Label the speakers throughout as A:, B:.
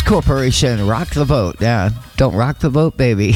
A: Corporation, rock the boat. Yeah, don't rock the boat, baby.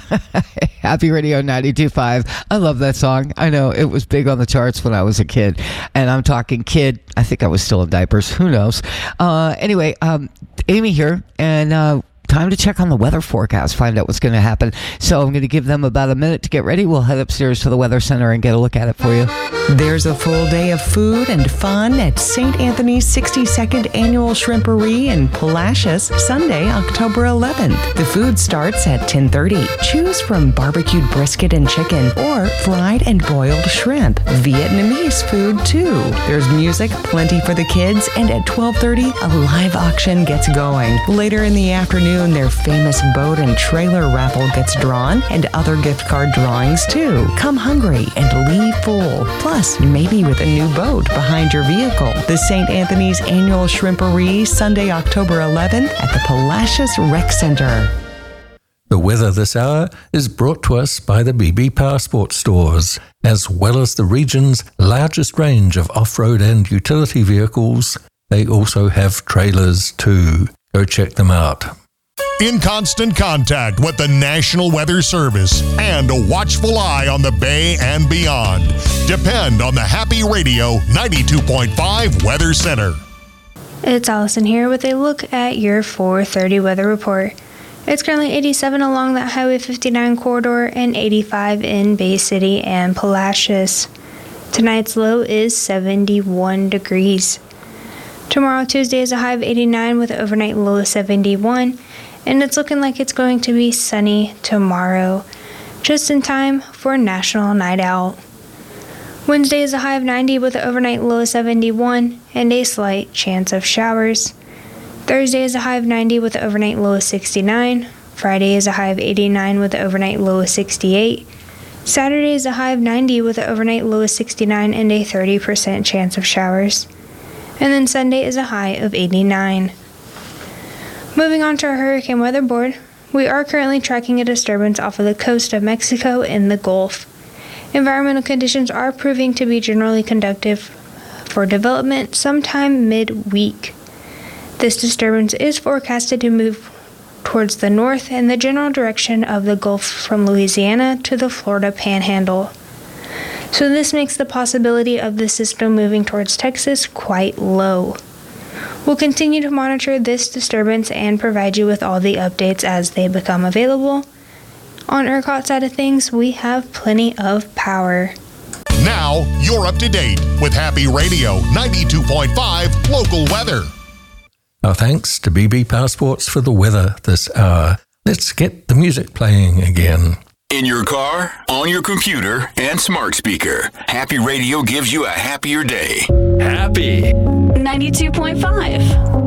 A: Happy Radio 92.5. I love that song. I know it was big on the charts when I was a kid. And I'm talking kid. I think I was still in diapers. Who knows? Anyway, Amy here. And time to check on the weather forecast, find out what's going to happen. So I'm going to give them about a minute to get ready. We'll head upstairs to the Weather Center and get a look at it for you.
B: There's a full day of food and fun at St. Anthony's 62nd Annual Shrimpery in Palacios, Sunday, October 11th. The food starts at 10:30. Choose from barbecued brisket and chicken or fried and boiled shrimp. Vietnamese food, too. There's music, plenty for the kids, and at 12:30, a live auction gets going. Later in the afternoon, their famous boat and trailer raffle gets drawn, and other gift card drawings, too. Come hungry and leave full. Plus, maybe with a new boat behind your vehicle. The St. Anthony's Annual Shrimpery, Sunday, October 11th at the Palacios Rec Center.
C: The weather this hour is brought to us by the BB Passport stores, as well as the region's largest range of off-road and utility vehicles. They also have trailers, too. Go check them out.
D: In constant contact with the National Weather Service and a watchful eye on the Bay and beyond. Depend on the Happy Radio 92.5 Weather Center.
E: It's Allison here with a look at your 4:30 weather report. It's currently 87 along that Highway 59 corridor and 85 in Bay City and Palacios. Tonight's low is 71 degrees. Tomorrow, Tuesday, is a high of 89 with an overnight low of 71. And it's looking like it's going to be sunny tomorrow, just in time for National Night Out. Wednesday is a high of 90 with an overnight low of 71 and a slight chance of showers. Thursday is a high of 90 with an overnight low of 69. Friday is a high of 89 with an overnight low of 68. Saturday is a high of 90 with an overnight low of 69 and a 30% chance of showers. And then Sunday is a high of 89. Moving on to our hurricane weather board, we are currently tracking a disturbance off of the coast of Mexico in the Gulf. Environmental conditions are proving to be generally conducive for development sometime mid-week. This disturbance is forecasted to move towards the north in the general direction of the Gulf from Louisiana to the Florida Panhandle. So this makes the possibility of the system moving towards Texas quite low. We'll continue to monitor this disturbance and provide you with all the updates as they become available. On ERCOT side of things, we have plenty of power.
D: Now, you're up to date with Happy Radio 92.5 local weather.
C: Our thanks to BB Passports for the weather this hour. Let's get the music playing again.
F: In your car, on your computer, and smart speaker, Happy Radio gives you a happier day. Happy
G: 92.5.